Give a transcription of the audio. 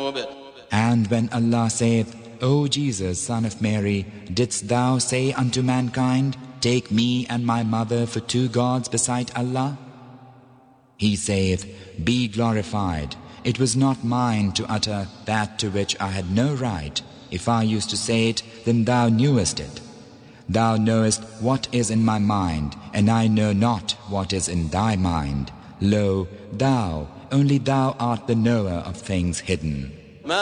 الذنوب. And when Allah saith, O Jesus, son of Mary, didst thou say unto mankind, Take me and my mother for two gods beside Allah? He saith, Be glorified. It was not mine to utter that to which I had no right. If I used to say it, then thou knewest it. Thou knowest what is in my mind, and I know not what is in thy mind. Lo, thou, only thou art the knower of things hidden.